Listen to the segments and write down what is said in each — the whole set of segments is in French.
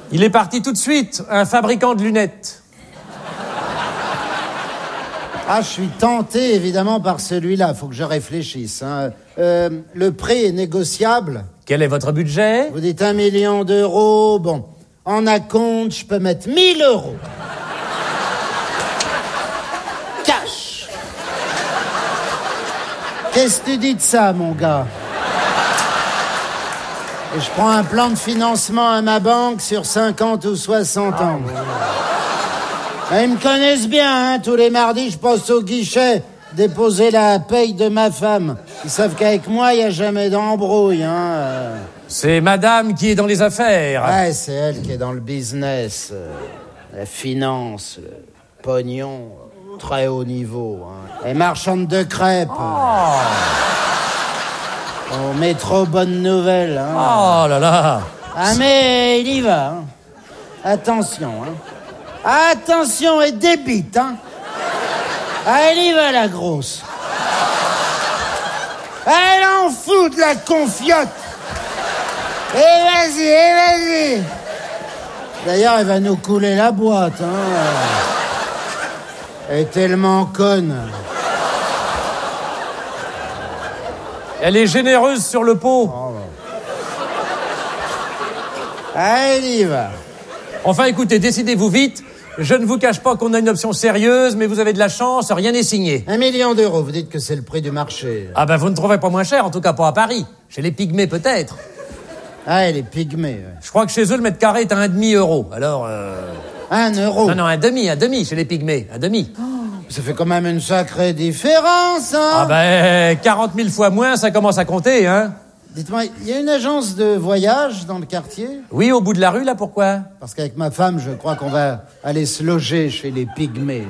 Il est parti tout de suite, un fabricant de lunettes. Ah, je suis tenté, évidemment, par celui-là. Faut que je réfléchisse. Hein. Le prix est négociable. Quel est votre budget? Vous dites 1 million d'euros. Bon, en acompte, je peux mettre 1000 euros. Cash. Qu'est-ce que tu dis de ça, mon gars? Et je prends un plan de financement à ma banque sur 50 ou 60 ans. Ils me connaissent bien, hein. Tous les mardis, je passe au guichet déposer la paye de ma femme. Ils savent qu'avec moi, il n'y a jamais d'embrouille, hein. C'est madame qui est dans les affaires. Ouais, c'est elle qui est dans le business, la finance, le pognon, très haut niveau. Hein. Elle est marchande de crêpes. Au métro Bonne Nouvelle. Hein. Oh là là. Ah mais il y va. Hein. Attention. Hein. Attention et débite. Hein. Ah, elle y va la grosse. Elle en fout de la confiote. Et vas-y. D'ailleurs, elle va nous couler la boîte. Hein. Elle est tellement conne. Elle est généreuse sur le pot. Elle y va. Enfin, écoutez, décidez-vous vite. Je ne vous cache pas qu'on a une option sérieuse, mais vous avez de la chance, rien n'est signé. 1 million d'euros, vous dites que c'est le prix du marché. Ah ben, vous ne trouverez pas moins cher, en tout cas pas à Paris. Chez les pygmées, peut-être. Ah, les pygmées, ouais. Je crois que chez eux, le mètre carré est à 1,5 euro. Alors, 1 euro? Non, un demi, chez les pygmées, un demi. Ça fait quand même une sacrée différence, hein. Ah ben, 40 000 fois moins, ça commence à compter, hein. Dites-moi, il y a une agence de voyage dans le quartier? Oui, au bout de la rue, là, pourquoi? Parce qu'avec ma femme, je crois qu'on va aller se loger chez les pygmées.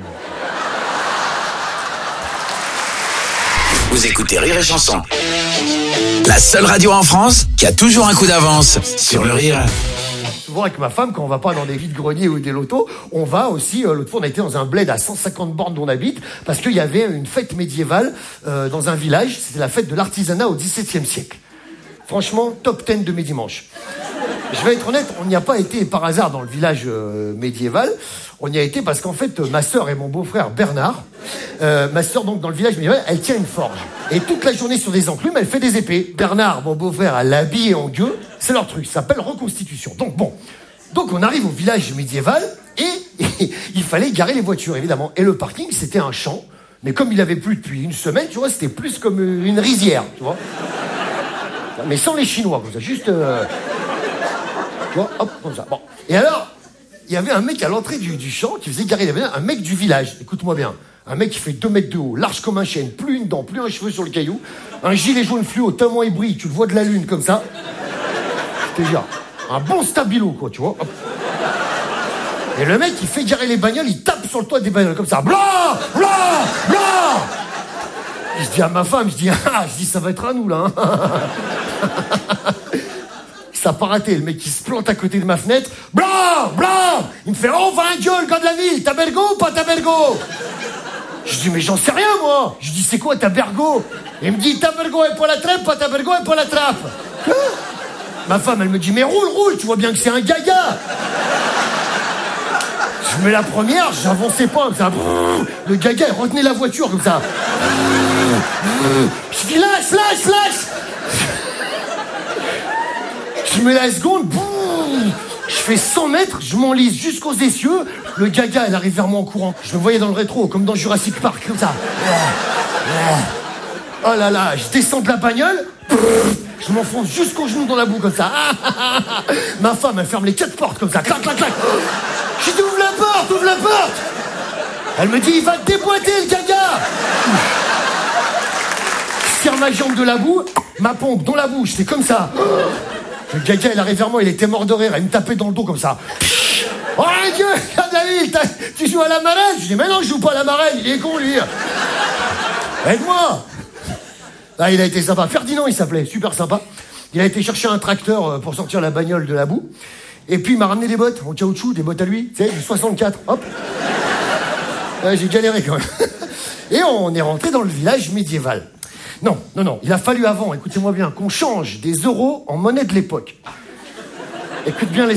Vous écoutez Rire et Chanson. La seule radio en France qui a toujours un coup d'avance sur le rire. Souvent avec ma femme, quand on va pas dans des vides-greniers ou des lotos, on va aussi, l'autre fois on a été dans un bled à 150 bornes d'où on habite, parce qu'il y avait une fête médiévale dans un village, c'était la fête de l'artisanat au XVIIe siècle. Franchement, top 10 de mes dimanches. Je vais être honnête, on n'y a pas été par hasard dans le village médiéval, on y a été parce qu'en fait, ma sœur et mon beau-frère Bernard, ma sœur donc dans le village médiéval, elle tient une forge. Et toute la journée sur des enclumes, elle fait des épées. Bernard, mon beau-frère, elle l'a habillé en gueux, c'est leur truc, ça s'appelle reconstitution. Donc on arrive au village médiéval et il fallait garer les voitures, évidemment. Et le parking, c'était un champ, mais comme il avait plu depuis une semaine, tu vois, c'était plus comme une rizière, tu vois. Mais sans les Chinois, comme ça, juste... Tu vois, hop, comme ça. Bon. Et alors, il y avait un mec à l'entrée du champ qui faisait garer, il y avait un mec du village, écoute-moi bien, un mec qui fait 2 mètres de haut, large comme un chêne, plus une dent, plus un cheveu sur le caillou, un gilet jaune fluo, tellement il brille, tu le vois de la lune, comme ça. Je te jure, un bon stabilo, quoi, tu vois. Hop. Et le mec, il fait garer les bagnoles, il tape sur le toit des bagnoles, comme ça. Blah, blah, blah. Je dis à ma femme, je dis, ça va être à nous, là. Hein. Ça n'a pas raté, le mec, il se plante à côté de ma fenêtre. Blah, blah. Il me fait, oh, va un gueule, gars de la ville, t'as bergo ou pas t'as bergo? Je dis, mais j'en sais rien, moi. Je dis, c'est quoi ta bergo? Il me dit, ta bergo est pour la trappe, pas ta bergo est pour la trappe. Quoi? Ma femme, elle me dit, mais roule, tu vois bien que c'est un gaga. Je mets la première, j'avançais pas, comme ça. Le gaga, il retenait la voiture, comme ça. Je dis, lâche. Je mets la seconde, je fais 100 mètres, je m'enlise jusqu'aux essieux. Le gaga, il arrive vers moi en courant. Je me voyais dans le rétro, comme dans Jurassic Park, comme ça. Oh là là, je descends de la bagnole, je m'enfonce jusqu'au genou dans la boue, comme ça. Ma femme, elle ferme les 4 portes, comme ça. Clac. Je dis, ouvre la porte. Elle me dit, il va te déboîter, le gaga. Je tire ma jambe de la boue, ma pompe dans la bouche, c'est comme ça. Le gaga, il arrive vers moi, il était mort de rire, il me tapait dans le dos comme ça. Oh Dieu, David, tu joues à la marelle? Je dis, mais non, je joue pas à la marelle, il est con, lui. Aide-moi. Ah, il a été sympa. Ferdinand, il s'appelait, super sympa. Il a été chercher un tracteur pour sortir la bagnole de la boue. Et puis, il m'a ramené des bottes en caoutchouc, des bottes à lui, tu sais, du 64, hop. J'ai galéré quand même. Et on est rentré dans le village médiéval. Non, il a fallu avant, écoutez-moi bien, qu'on change des euros en monnaie de l'époque. Écoute bien les